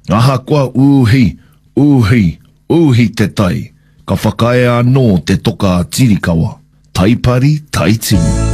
Aha kua uhi te tai. Ka whakae anō te toka tirikawa. Taipari, taitingu.